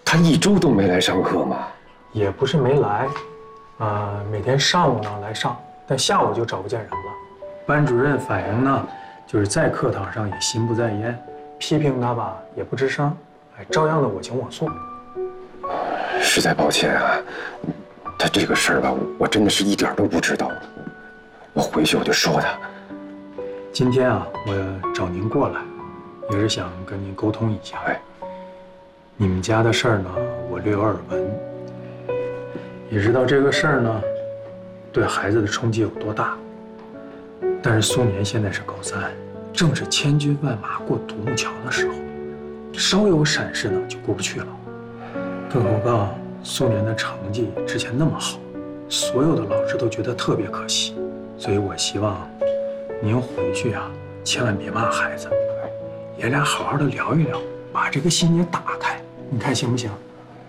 他1周都没来上课吗？ 也不是没来，每天上午呢来上，但下午就找不见人了。班主任反映呢，就是在课堂上也心不在焉，批评他吧也不吱声，照样的我行我素。 实在抱歉啊，他这个事儿吧，我真的是一点都不知道。我回去我就说他。 今天啊，我找您过来，也是想跟您沟通一下。你们家的事儿呢，我略有耳闻，也知道这个事儿呢，对孩子的冲击有多大。但是苏年现在是高3，正是千军万马过独木桥的时候，稍有闪失呢就过不去了。更何况苏年的成绩之前那么好，所有的老师都觉得特别可惜。所以我希望您回去啊，千万别骂孩子，爷俩好好的聊一聊，把这个心结打开，你看行不行？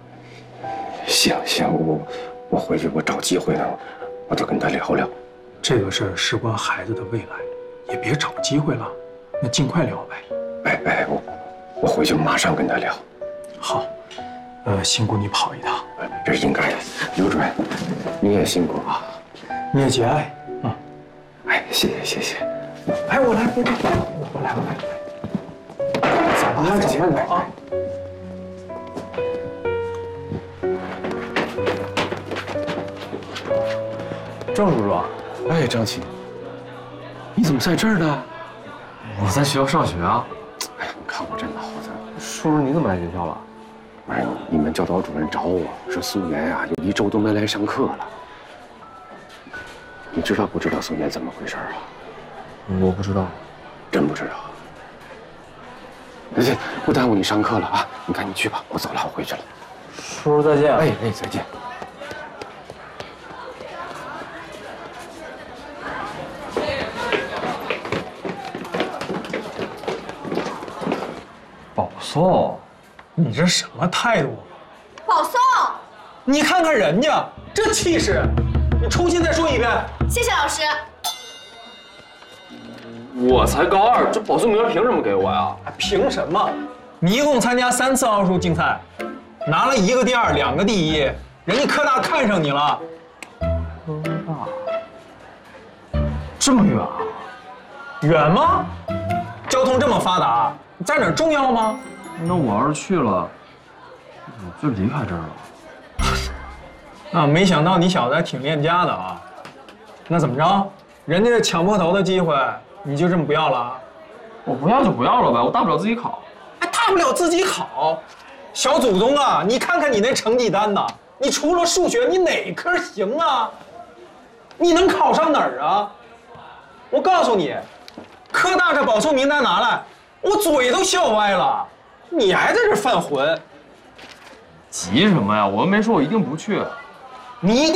行，我回去我找机会呢，我就跟他聊聊。 这个事儿事关孩子的未来，也别找机会了，那尽快聊呗。 我回去马上跟他聊。 好，辛苦你跑一趟。 这是应该的。刘主任，你也辛苦啊。 你也节哀啊。 谢谢。 我来，我来。慢走啊。 郑叔叔， 张琪，你怎么在这儿呢？ 我在学校上学啊。 你看我这脑子。 叔叔，你怎么来学校了？ 不是，你们教导主任找我说苏年啊，有1周都没来上课了。你知道不知道苏年怎么回事啊？ 我不知道。 真不知道？行，不耽误你上课了啊！你赶紧去吧，我走了，我回去了。 叔叔再见。 再见。 保送， 你这什么态度？ 保送！ 你看看人家这气势，你重新再说一遍。 谢谢老师。 我才高2，这保送名凭什么给我呀？ 凭什么？你一共参加3次奥数竞赛，拿了1个第2，2个第1，人家科大看上你了。 科大这么远啊？ 远吗？交通这么发达，在哪儿重要吗？ 那我要是去了，我就离开这儿了。 没想到你小子还挺恋家的啊。那怎么着？人家抢破头的机会，你就这么不要了？ 我不要就不要了呗，我大不了自己考。 大不了自己考。小祖宗啊，你看看你那成绩单呐，你除了数学，你哪科行啊？你能考上哪儿啊？我告诉你，科大这保送名单拿来，我嘴都笑歪了。你还在这犯浑？ 急什么呀？我又没说我一定不去。 你一定